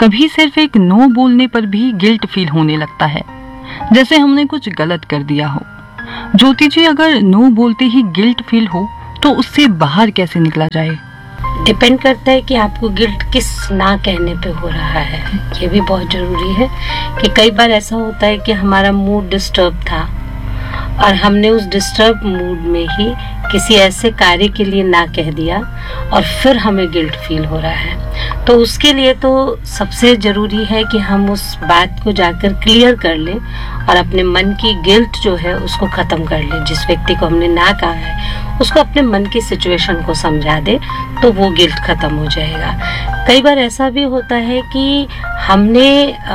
कभी सिर्फ एक नो बोलने पर भी गिल्ट फील होने लगता है, जैसे हमने कुछ गलत कर दिया हो। ज्योति जी, अगर नो बोलते ही गिल्ट फील हो तो उससे बाहर कैसे निकला जाए? डिपेंड करता है कि आपको गिल्ट किस ना कहने पे हो रहा है। ये भी बहुत जरूरी है कि कई बार ऐसा होता है कि हमारा मूड डिस्टर्ब था और हमने उस डिस्टर्ब मूड में ही किसी ऐसे कार्य के लिए ना कह दिया और फिर हमें गिल्ट फील हो रहा है। तो उसके लिए तो सबसे जरूरी है कि हम उस बात को जाकर क्लियर कर लें और अपने मन की गिल्ट जो है उसको खत्म कर लें। जिस व्यक्ति को हमने ना कहा है उसको अपने मन की सिचुएशन को समझा दे तो वो गिल्ट खत्म हो जाएगा। कई बार ऐसा भी होता है कि हमने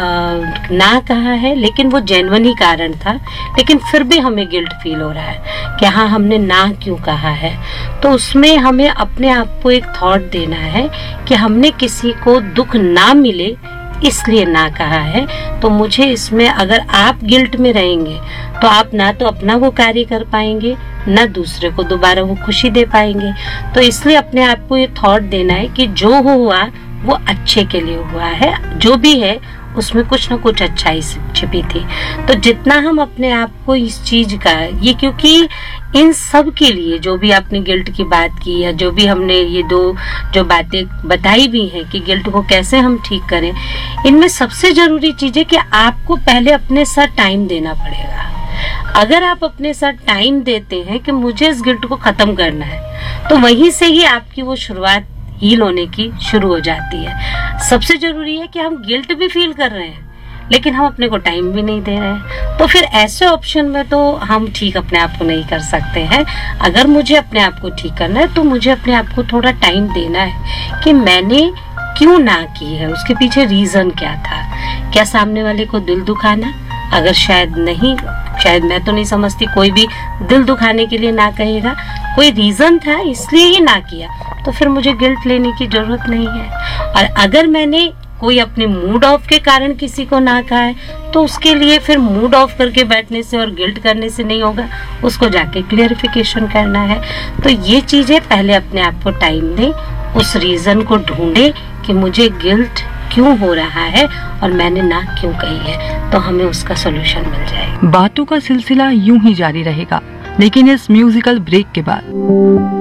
ना कहा है लेकिन वो जेन्युइन ही कारण था, लेकिन फिर भी हमें गिल्ट फील हो रहा है कि हाँ हमने ना क्यों कहा है। तो उसमें हमें अपने आप को एक थॉट देना है कि हमने किसी को दुख ना मिले इसलिए ना कहा है। तो मुझे इसमें अगर आप गिल्ट में रहेंगे तो आप ना तो अपना वो कार्य कर पाएंगे ना दूसरे को दोबारा वो खुशी दे पाएंगे। तो इसलिए अपने आप को ये थॉट देना है कि जो हुआ वो अच्छे के लिए हुआ है, जो भी है उसमें कुछ ना कुछ अच्छाई छिपी थी। तो जितना हम अपने आप को इस चीज का ये, क्योंकि इन सब के लिए जो भी आपने गिल्ट की बात की या जो भी हमने ये दो जो बातें बताई भी हैं कि गिल्ट को कैसे हम ठीक करें, इनमें सबसे जरूरी चीज है कि आपको पहले अपने साथ टाइम देना पड़ेगा। अगर आप अपने साथ टाइम देते हैं कि मुझे इस गिल्ट को खत्म करना है, तो वहीं से ही आपकी वो शुरुआत हील होने की शुरू हो जाती है। सबसे जरूरी है कि हम गिल्ट भी फील कर रहे हैं लेकिन हम अपने को टाइम भी नहीं दे रहे हैं। तो फिर ऐसे ऑप्शन में तो हम ठीक अपने आप को नहीं कर सकते हैं। अगर मुझे अपने आप को ठीक करना है तो मुझे अपने आप को थोड़ा टाइम देना है कि मैंने क्यों ना की है, उसके पीछे रीजन क्या था। क्या सामने वाले को दिल दुखाना? अगर शायद मैं तो नहीं समझती कोई भी दिल दुखाने के लिए ना कहेगा, कोई रीजन था इसलिए ही ना किया, तो फिर मुझे गिल्ट लेने की जरूरत नहीं है। और अगर मैंने कोई अपने मूड ऑफ के कारण किसी को ना कहा है तो उसके लिए फिर मूड ऑफ करके बैठने से और गिल्ट करने से नहीं होगा, उसको जाके क्लियरिफिकेशन करना है। तो ये चीजें पहले अपने आप को टाइम दें, उस रीजन को ढूंढे कि मुझे गिल्ट क्यों हो रहा है और मैंने ना क्यों कही है, तो हमें उसका सॉल्यूशन मिल जाएगा। बातों का सिलसिला यूं ही जारी रहेगा, लेकिन इस म्यूजिकल ब्रेक के बाद